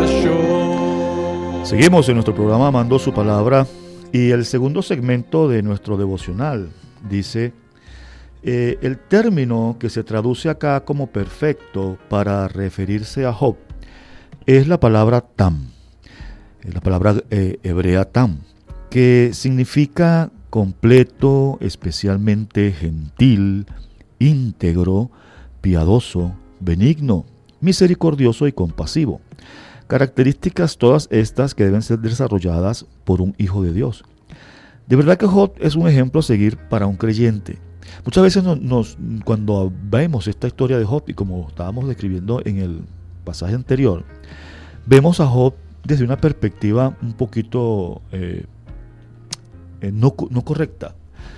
Seguimos en nuestro programa Amando su Palabra y el segundo segmento de nuestro devocional dice, el término que se traduce acá como perfecto para referirse a Job es la palabra tam, la palabra hebrea tam, que significa completo, especialmente gentil, íntegro, piadoso, benigno, misericordioso y compasivo. Características todas estas que deben ser desarrolladas por un hijo de Dios. De verdad que Job es un ejemplo a seguir para un creyente. Muchas veces cuando vemos esta historia de Job, y como estábamos describiendo en el pasaje anterior, vemos a Job desde una perspectiva un poquito no correcta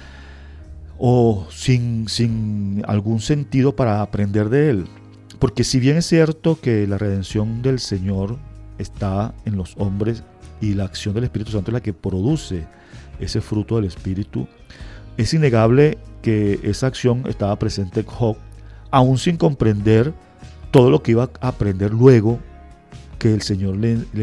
o sin algún sentido para aprender de él. Porque si bien es cierto que la redención del Señor está en los hombres y la acción del Espíritu Santo es la que produce ese fruto del Espíritu, es innegable que esa acción estaba presente en Job, aún sin comprender todo lo que iba a aprender luego que el Señor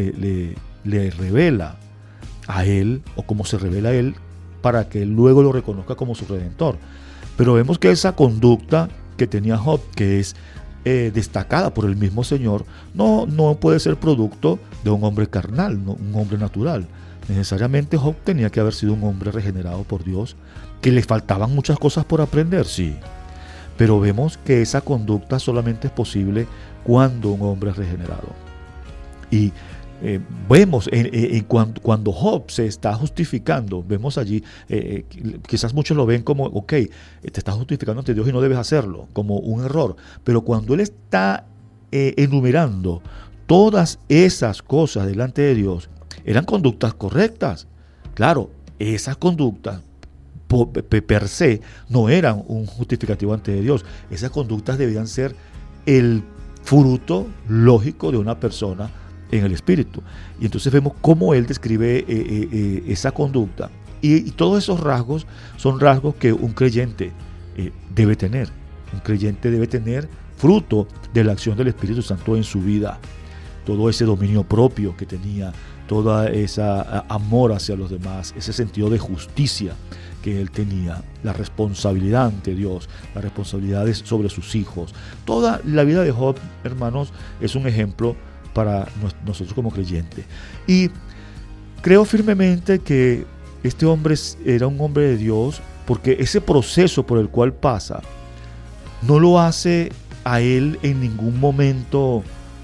le revela a él, o como se revela a él, para que él luego lo reconozca como su Redentor. Pero vemos que esa conducta que tenía Job, que es destacada por el mismo Señor, no puede ser producto de un hombre carnal, un hombre natural. Necesariamente Job tenía que haber sido un hombre regenerado por Dios, que le faltaban muchas cosas por aprender, sí, pero vemos que esa conducta solamente es posible cuando un hombre es regenerado. Y vemos cuando Job se está justificando, vemos allí, quizás muchos lo ven como, ok, te estás justificando ante Dios y no debes hacerlo, como un error, pero cuando él está enumerando todas esas cosas delante de Dios, eran conductas correctas. Claro, esas conductas per se no eran un justificativo ante Dios, esas conductas debían ser el fruto lógico de una persona en el Espíritu. Y entonces vemos cómo él describe esa conducta. Y todos esos rasgos son rasgos que un creyente debe tener. Un creyente debe tener fruto de la acción del Espíritu Santo en su vida. Todo ese dominio propio que tenía, toda esa amor hacia los demás, ese sentido de justicia que él tenía, la responsabilidad ante Dios, las responsabilidades sobre sus hijos. Toda la vida de Job, hermanos, es un ejemplo para nosotros como creyentes. Y creo firmemente que este hombre era un hombre de Dios, porque ese proceso por el cual pasa no lo hace a él en ningún momento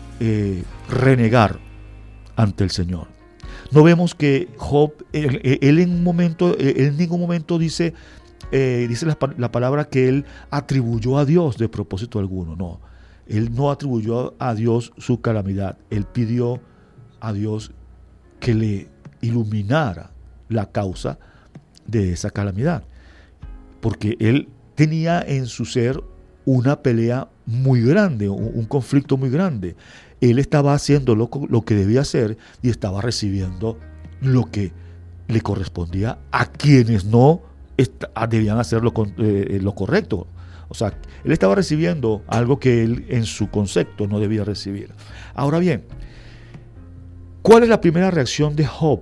renegar ante el Señor. No vemos que Job, él en ningún momento dice la palabra que él atribuyó a Dios de propósito alguno. No, él no atribuyó a Dios su calamidad. Él pidió a Dios que le iluminara la causa de esa calamidad, porque él tenía en su ser una pelea muy grande, un conflicto muy grande. Él estaba haciendo lo que debía hacer y estaba recibiendo lo que le correspondía a quienes no debían hacer lo correcto. O sea, él estaba recibiendo algo que él en su concepto no debía recibir. Ahora bien, ¿cuál es la primera reacción de Job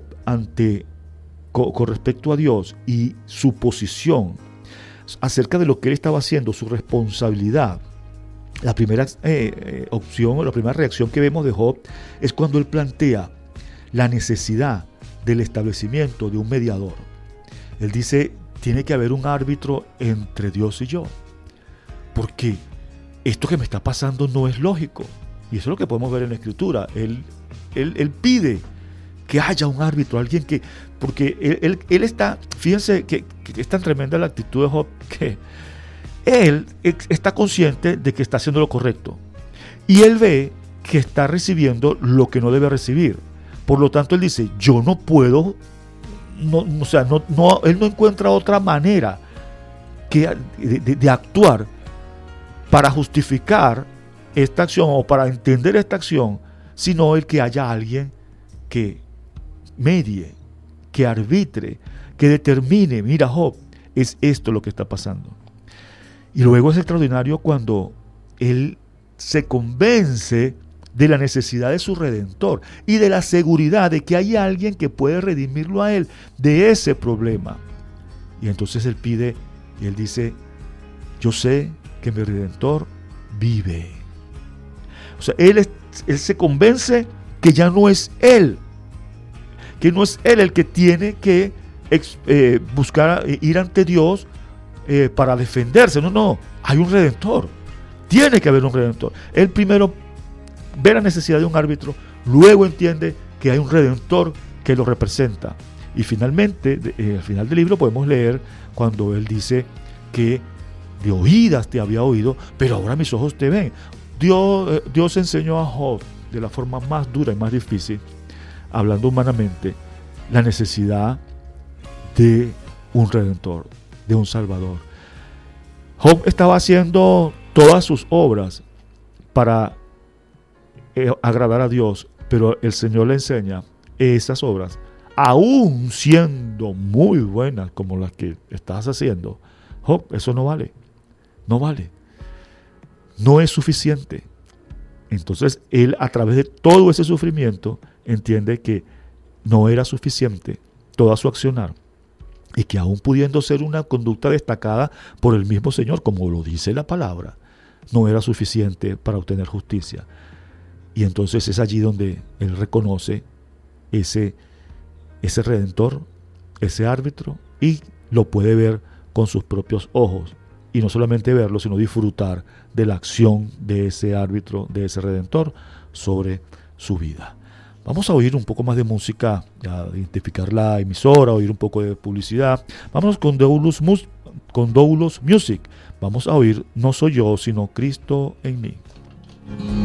con respecto a Dios y su posición acerca de lo que él estaba haciendo, su responsabilidad? La primera opción o la primera reacción que vemos de Job es cuando él plantea la necesidad del establecimiento de un mediador. Él dice, tiene que haber un árbitro entre Dios y yo, porque esto que me está pasando no es lógico. Y eso es lo que podemos ver en la Escritura. Él pide que haya un árbitro, alguien que, porque él está, fíjense que es tan tremenda la actitud de Job que él está consciente de que está haciendo lo correcto y él ve que está recibiendo lo que no debe recibir. Por lo tanto, él dice, yo no puedo, él no encuentra otra manera de actuar para justificar esta acción o para entender esta acción, sino el que haya alguien que medie, que arbitre, que determine, mira Job, es esto lo que está pasando. Y luego es extraordinario cuando él se convence de la necesidad de su Redentor y de la seguridad de que hay alguien que puede redimirlo a él de ese problema. Y entonces él pide y él dice: yo sé que mi Redentor vive. O sea, él se convence que ya no es él, que no es él el que tiene que buscar ir ante Dios para defenderse. No, hay un Redentor. Tiene que haber un Redentor. Él primero ve la necesidad de un árbitro, luego entiende que hay un Redentor que lo representa. Y finalmente, al final del libro podemos leer cuando él dice que de oídas te había oído, pero ahora mis ojos te ven. Dios enseñó a Job de la forma más dura y más difícil, hablando humanamente, la necesidad de un Redentor, de un Salvador. Job estaba haciendo todas sus obras para agradar a Dios, pero el Señor le enseña esas obras, aún siendo muy buenas como las que estás haciendo, Job, eso no vale, no es suficiente. Entonces él, a través de todo ese sufrimiento, entiende que no era suficiente toda su accionar y que aún pudiendo ser una conducta destacada por el mismo Señor, como lo dice la palabra, no era suficiente para obtener justicia. Y entonces es allí donde él reconoce ese Redentor, ese árbitro, y lo puede ver con sus propios ojos. Y no solamente verlo, sino disfrutar de la acción de ese árbitro, de ese Redentor sobre su vida. Vamos a oír un poco más de música, a identificar la emisora, oír un poco de publicidad. Vámonos con Doulos Music. Vamos a oír No soy yo, sino Cristo en mí.